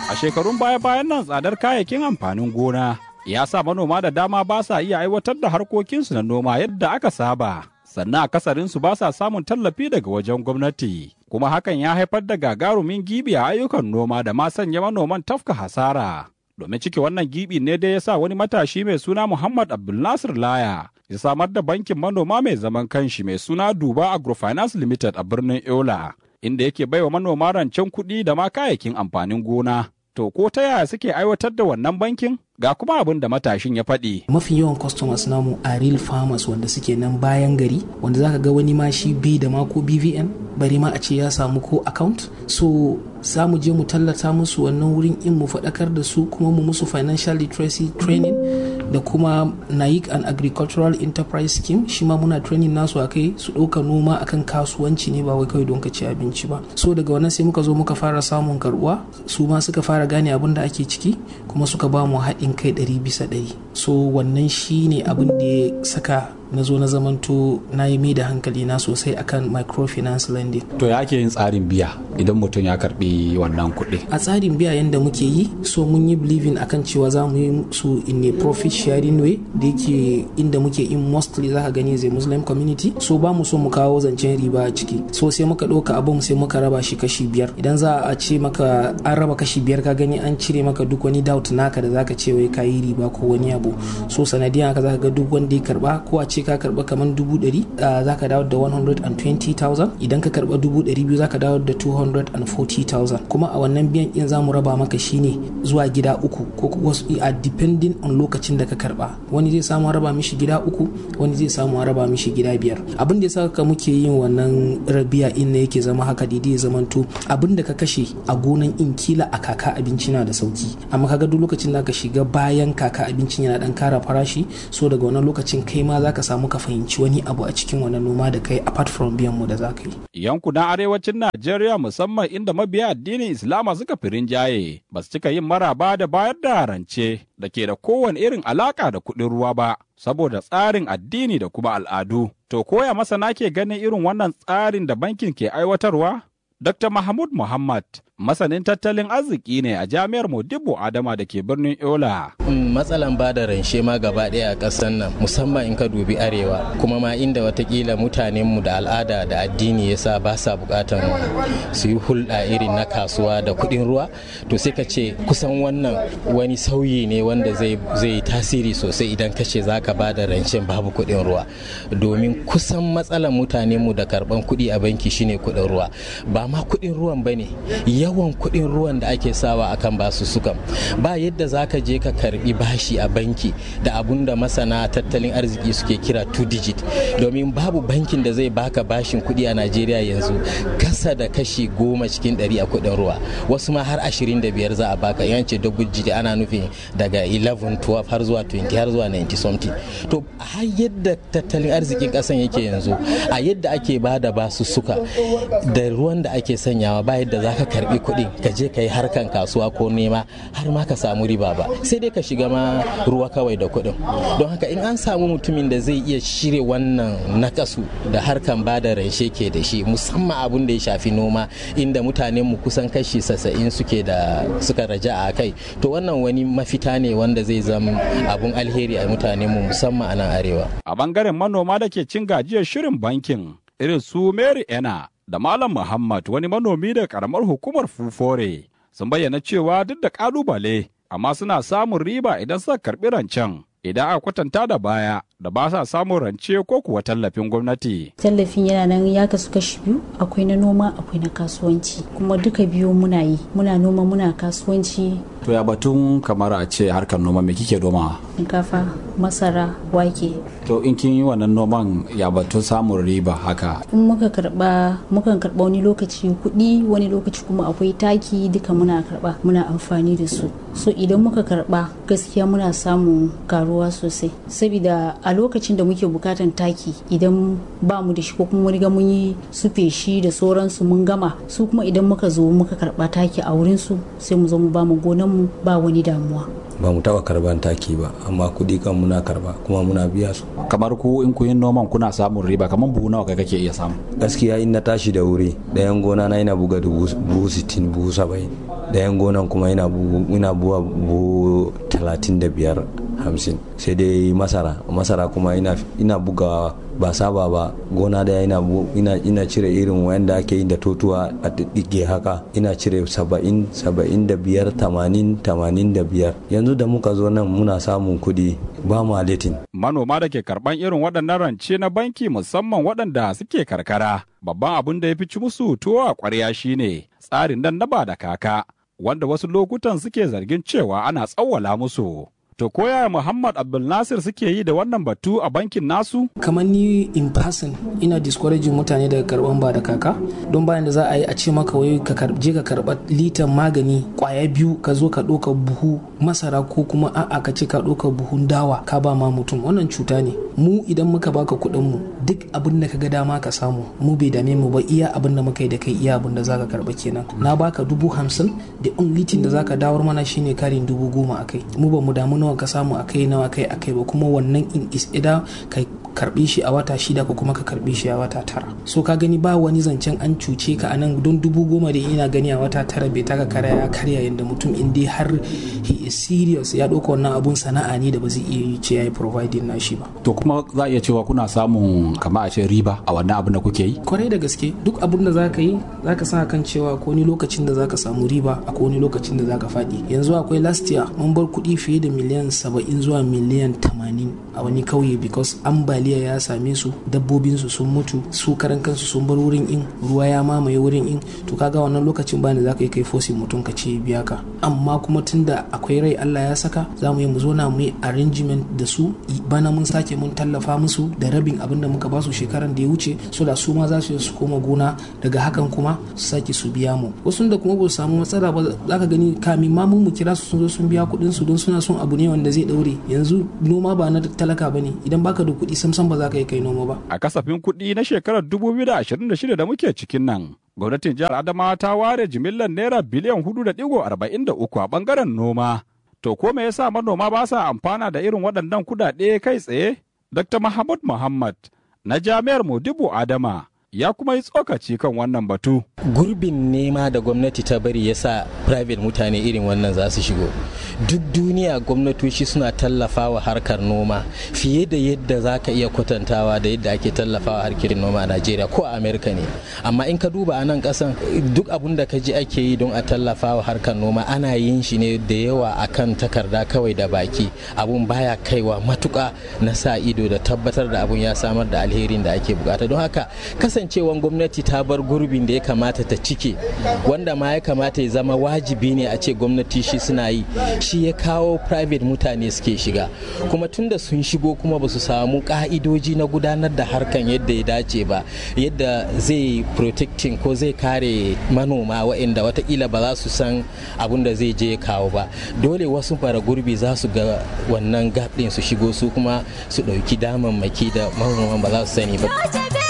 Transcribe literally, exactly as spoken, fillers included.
A shekarun baya-bayan nan tsadar kayayyakin amfanin gona ya sa manoma da dama ba sa iya aiwatar da harkokinsu na noma yadda aka saba. Sannan akasarinsu ba sa samun tallafi daga wajen gwamnati. Kuma hakan ya haifar da gagarumin gibi a ayyukan noma da ma sanya manoman tafka hasara. Domin cike wannan gibi ne dai ya sa wani matashi mai suna Muhammad Abdulnasir Laya ya samar da bankin manoma mai zaman kanshi mai suna Duba Agrofinance Limited a birnin Yola, inda yake baiwa manoma rancen kuɗi da ma kayayyakin amfanin gona. To ko ta yaya suke aiwatar da wannan bankin? Ga kuma abin da matashin ya faɗi. Mafi yawan customers namu a real farmers wanda suke nan bayan gari, wanda zaka ga wani ma shi bi da ma ko B V N, bari ma a ce ya samu ko account. So za mu je mu tallata musu wannan wurin in mu faɗakar da su kuma mu musu financial literacy training da kuma N A I C and Agricultural Enterprise Scheme, shi ma muna training nasu akai su ɗauka noma akan kasuwanci ne ba wai kawai don ka ci abinci ba. So daga wannan sai muka zo muka fara samun karbuwa, su ma suka fara gane abin da ake ciki kuma suka ba mu haɗin kai ɗari bisa ɗari. So wannan shi ne abin da ya saka na zo na zamanto na yi mai da hankali na sosai akan microfinance lending. To ya ake yin tsarin biya idan mutum ya karbi wannan kuɗi? A tsarin biya yadda muke yi, so mun yi believing akan cewa za mu yi su in a profit sharing way da yake inda muke in mostly za ka gani zai Muslim community, so ba mu so mu kawo zancen riba a ciki. So sai muka ɗauka abin sai muka raba shi kashi biyar. Idan za a ce maka an raba kashi biyar ka gani an cire maka duk wani doubt naka da zaka ce wai ka yi riba ko wani abu. So sanadiyan haka za ka ga duk wanda ya karba ko a ce ka karba kamar dubu ɗari za ka dawo da one hundred twenty thousand, idan ka karba dubu ɗari biyu za ka dawo da two hundred forty thousand. Kuma a wannan biyan in za mu raba maka shine zuwa gida uku ko wasu a depending on lokacin da ka karba. Wani zai samu raba mishi gida uku, wani zai samu raba mishi gida biyar. Abin da ya saka muke yin wannan rabiya in ne yake zama haka daidai ya zamanto abin da ka kashe a gonan in kila a kaka abinci na da sauki, amma kaga duk lokacin da ka shiga bayan kaka abincin yana dan kara farashi, so daga wannan lokacin kai ma zaka samu ka fahimci wani abu a cikin wannan noma da kai apart from biyan mu da za ka yi. Yankunan arewacin Najeriya musamman inda mabiya addinin Islama suka fi rinjaye ba su cika yin maraba da bayar da rance da ke da kowane irin alaka da kuɗin ruwa ba saboda tsarin addini da kuma al'adu. To koya masana ke ganin irin wannan tsarin da bankin ke aiwatarwa? Dokta Mahmud Muhammad masanin tattalin arziki ne a jami'ar Modibo Adama da ke birnin Yola. Matsalan ba da ranshe ma gaba ɗaya a ƙasar nan musamman in ka dubi arewa, kuma ma inda watakila mutanenmu da al'ada da addini yasa ba sa buƙatan su yi hulɗa irin na kasuwa da kuɗin ruwa, to sai ka ce kusan wannan wani sauyi ne wanda zai yi tasiri sosai idan ka ce za ka ba da rancen babu kuɗin ruwa, domin kusan matsalan mutanenmu da karɓan kuɗi a banki shine kuɗin ruwa. Ba ma kuɗin ruwan ba ne, yawan kuɗin ruwan da ake sawa akan basu sukan. Ba yadda za ka je ka karbi bashi a banki da abun da masana tattalin arziki suke kira two digit, domin babu bankin da zai baka bashin kuɗi a Najeriya yanzu kasa da kashi goma cikin ɗari a kuɗin ruwa, wasu ma har ashirin da biyar za a baka. Yance double digit ana nufin daga eleven twelve har zuwa twenty har zuwa ninety something. To har yadda tattalin arzikin ƙasan yake yanzu, a yadda ake bada basu suka da ruwan da ake sanyawa, ba yadda za ka karbi kuɗi ka je ka yi harkan kasuwa ko nema har ma ka samu riba ba, sai dai ka shiga ma ruwa kawai da kuɗin. Don haka in an samu mutumin da zai iya shirya wannan nakasu da harkan bada ranshe ke da shi, musamman abun da ya shafi noma inda mutanen mu kusan kashi sassa'in suke da suka raja a kai, to wannan wani mafita ne wanda zai zama abun alheri a mutanen mu musamman a nan arewa. A bangaren manoma da ke cin gajiyar shirin bankin irin su Mary Ena da Malam Muhammad, wani manomi da karamar hukumar Fufore, sun bayyana cewa duk da kalubale amma suna samun riba idan suka karbi rancen idan a kwatanta da baya da ba sa samun rance ko kuwa tallafin gwamnati. Tallafin yana nan ya kasu kashi biyu, akwai na noma akwai na kasuwanci, kuma duka biyu muna yi, muna noma muna kasuwanci. To ya batun kamar a ce harkar noma me kike noma? Shinkafa, masara, wake. To in kin yi wannan noman ya batun samun riba haka? In muka karba mukan karba wani lokaci kuɗi, wani lokaci kuma akwai taki, duka muna karba muna amfani da su. So idan muka karba gaskiya muna samun karuwa sosai, saboda a lokacin da muke bukatan taki idan ba mu da shi ko kuma mun riga mun yi su feshi da sauransu mun gama, su kuma idan muka zo muka karba taki a wurin su sai mu zo mu ba mu gonan mu ba wani damuwa. Ba mu taba karban taki ba, amma kudi kan muna karba kuma muna biya su. Kamar ku in ku yin noman kuna samun riba, kamar buhu nawa kai kake iya samu? Gaskiya in na tashi da wuri ɗayan gona na ina buga buhu sittin buhu saba'in. dayan gonan kuma ina ina buwa buhu talatin da biyar hamsin. Sai dai masara masara kuma ina ina bugawa ba saba ba, gona daya ina ina ina cire irin wanda ake yin da totuwa a dige haka, ina cire saba'in saba'in da biyar tamanin tamanin da biyar. Yanzu da muka zo nan muna samun kuɗi ba mu letin. Manoma da ke karban irin waɗannan rance na banki, musamman waɗanda suke karkara, babban abin da ya fi ci musu tuwo a ƙwarya shine tsarin nan na ba da kaka, wanda wasu lokutan suke zargin cewa ana tsawwala musu. To koya Muhammad Abdul Nasir suke yi da wannan batu a bankin nasu? Kamar ni in person ina discouraging mutane daga karban ba da kaka, don bayan da za a yi a ce maka wai ka je ka karba litan magani kwaya biyu ka zo ka ɗauka buhu masara ko kuma a'a ka ce ka ɗauka buhun dawa ka ba ma mutum, wannan cuta ne. Mu idan muka baka kuɗin mu duk abin da ka ga dama ka samu, mu bai dame mu ba, iya abin da muka yi da kai iya abin da zaka karba kenan. Na baka dubu hamsin da only thing da zaka dawar mana shine karin dubu goma akai. Mu ba mu damu nawa ka samu akai nawa kai akai ba, kuma wannan in is ida kai karbe shi a wata shida ko kuma ka karbe shi a wata tara. So ka gani ba wani zancen an cuce ka anan, don dubu goma da ina gani a wata tara bai taka kara ya karya yanda mutum in dai har he is serious ya ɗauka wannan abun sana'a ne da ba zai iya ce ya yi providing na shi ba. To kuma za a iya cewa kuna samun kama a ce riba a wannan abin da kuke yi? Kwarai da gaske, duk abin da zaka yi zaka sa kan cewa ko ni lokacin da zaka samu riba a ko ni lokacin da zaka faɗi. Yanzu akwai last year mun bar kuɗi fiye da miliyan saba'in zuwa miliyan tamanin a wani kauye because ambaliya ya same su, dabbobinsu sun mutu, su karan kansu sun bar wurin in, ruwa ya mamaye wurin in. To kaga wannan lokacin bani zaka yi kai fosin mutum ka ce biya ka, amma kuma tunda akwai rai Allah ya saka za mu yi mu zo na mu yi arrangement da su, bana mun sake mun tallafa musu da rabin abin da muka basu shekaran da ya wuce, so da su ma za su su koma gona, daga hakan kuma su sake su biya mu. Wasu da kuma ba su samu matsala ba zaka gani kamin ma mu kira su sun zo sun biya kuɗin su don suna son abu ne wanda zai daure. Yanzu noma ba na talaka bane, idan baka da kuɗi samsam ba za ka yi kai noma ba. A kasafin kuɗi na shekarar dubu biyu da ashirin da shida da muke cikin nan, gwamnatin jihar Adamawa ta ware jimillar naira biliyan hudu da digo arba'in da uku a bangaren noma. To ko me yasa manoma ba sa amfana da irin waɗannan kuɗaɗe kai tsaye? Dokta Mahmud Muhammad na Jami'ar Modibo Adama ya kuma yi tsokaci kan wannan batu. Gurbin nema da gwamnati ta bari ya sa private mutane irin wannan za su shigo. Duk duniya gwamnatoci suna tallafawa harkar noma fiye da yadda za ka iya kwatantawa da yadda ake tallafawa harkar noma a Najeriya ko a Amerika ne. Amma in ka duba a nan kasan duk abun da ka ji ake yi don a tallafawa harkar noma ana yin shi ne da yawa akan takarda kawai da baki. Abun baya kaiwa matuka na sa ido da tabbatar da abun ya samar da alherin da ake bukata. Don haka kasancewan gwamnati ta bar gurbin da ya kamata ta cike, wanda ma ya kamata ya zama wajibi ne a ce gwamnati shi suna yi, shi ya kawo private mutane suke shiga. Kuma tunda sun shigo kuma ba su samu ka'idoji na gudanar da harkan yadda ya dace ba, yadda zai protecting ko zai kare manoma waɗanda watakila ba za su san abin da zai je kawo ba. Dole wasu fara gurbi za su ga wannan gap ɗin su shigo su kuma su ɗauki damammaki da manoman ba za su sani ba.